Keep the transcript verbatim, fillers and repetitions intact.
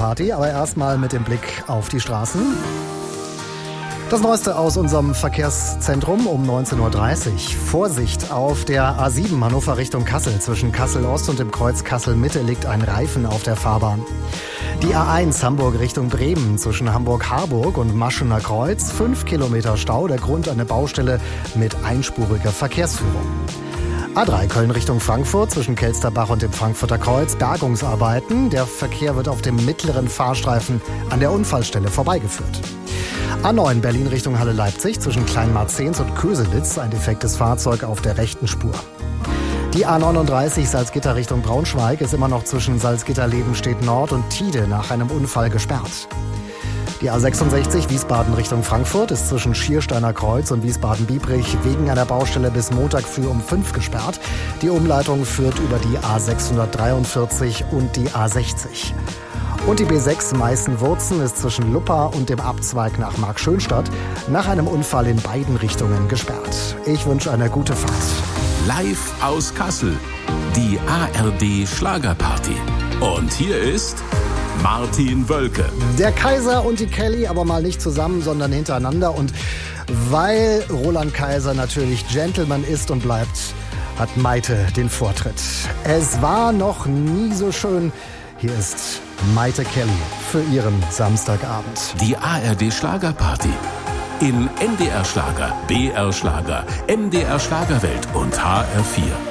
Schlagerparty, aber erstmal mit dem Blick auf die Straßen. Das Neueste aus unserem Verkehrszentrum um neunzehn Uhr dreißig. Vorsicht, auf der A sieben Hannover Richtung Kassel. Zwischen Kassel-Ost und dem Kreuz Kassel-Mitte liegt ein Reifen auf der Fahrbahn. Die A eins Hamburg Richtung Bremen zwischen Hamburg-Harburg und Maschener Kreuz. Fünf Kilometer Stau, der Grund eine Baustelle mit einspuriger Verkehrsführung. A drei Köln Richtung Frankfurt zwischen Kelsterbach und dem Frankfurter Kreuz. Bergungsarbeiten. Der Verkehr wird auf dem mittleren Fahrstreifen an der Unfallstelle vorbeigeführt. A neun Berlin Richtung Halle-Leipzig zwischen Kleinmarzens und Köselitz. Ein defektes Fahrzeug auf der rechten Spur. Die A neununddreißig Salzgitter Richtung Braunschweig ist immer noch zwischen Salzgitter-Lebenstedt Nord und Tide nach einem Unfall gesperrt. Die A sechsundsechzig Wiesbaden Richtung Frankfurt ist zwischen Schiersteiner Kreuz und Wiesbaden-Biebrich wegen einer Baustelle bis Montag früh um fünf gesperrt. Die Umleitung führt über die A sechshundertdreiundvierzig und die A sechzig. Und die B sechs Meißen-Wurzen ist zwischen Luppa und dem Abzweig nach Markschönstadt nach einem Unfall in beiden Richtungen gesperrt. Ich wünsche eine gute Fahrt. Live aus Kassel, die A R D Schlagerparty. Und hier ist Martin Wölke. Der Kaiser und die Kelly, aber mal nicht zusammen, sondern hintereinander. Und weil Roland Kaiser natürlich Gentleman ist und bleibt, hat Maite den Vortritt. Es war noch nie so schön. Hier ist Maite Kelly für ihren Samstagabend. Die A R D Schlagerparty. In N D R Schlager, B R Schlager, M D R Schlagerwelt und H R vier.